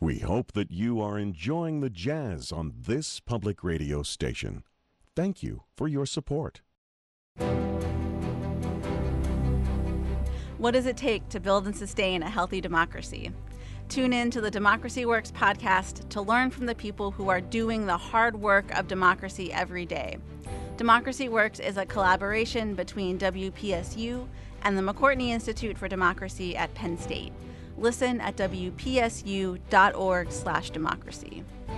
We hope that you are enjoying the jazz on this public radio station. Thank you for your support. What does it take to build and sustain a healthy democracy? Tune in to the Democracy Works podcast to learn from the people who are doing the hard work of democracy every day. Democracy Works is a collaboration between WPSU and the McCourtney Institute for Democracy at Penn State. Listen at WPSU.org/democracy.